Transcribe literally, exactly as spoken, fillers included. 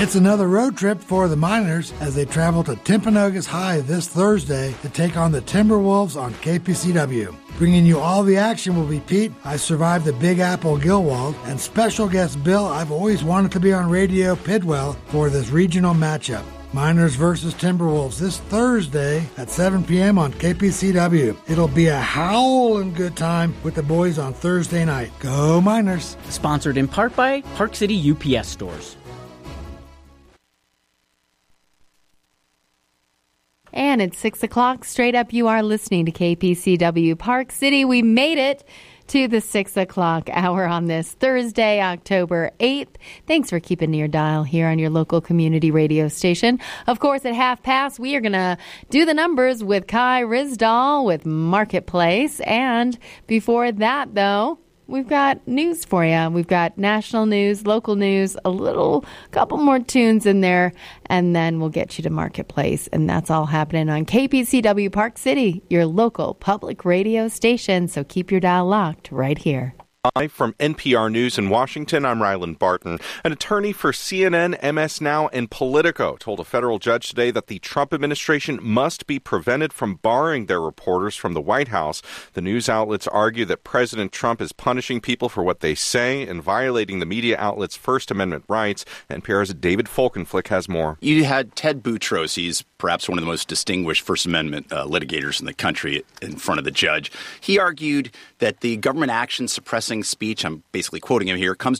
It's another road trip for the Miners as they travel to Timpanogos High this Thursday to take on the Timberwolves on K P C W. Bringing you all the action will be Pete, I Survived the Big Apple Gilwald, and special guest Bill, I've always wanted to be on radio, Pidwell, for this regional matchup. Miners versus Timberwolves this Thursday at seven p.m. on K P C W. It'll be a howling good time with the boys on Thursday night. Go Miners! Sponsored in part by Park City U P S Stores. And it's six o'clock. Straight up, you are listening to K P C W Park City. We made it to the six o'clock hour on this Thursday, October eighth. Thanks for keeping your dial here on your local community radio station. Of course, at half past, we are going to do the numbers with Kai Rizdal with Marketplace. And before that, though, we've got news for you. We've got national news, local news, a little couple more tunes in there, and then we'll get you to Marketplace. And that's all happening on K P C W Park City, your local public radio station. So keep your dial locked right here. Live from N P R News in Washington, I'm Ryland Barton. An attorney for C N N, M S Now, and Politico told a federal judge today that the Trump administration must be prevented from barring their reporters from the White House. The news outlets argue that President Trump is punishing people for what they say and violating the media outlets' First Amendment rights. N P R's David Folkenflik has more. You had Ted Boutros. He's perhaps one of the most distinguished First Amendment uh, litigators in the country in front of the judge. He argued that the government action suppressing speech, I'm basically quoting him here, comes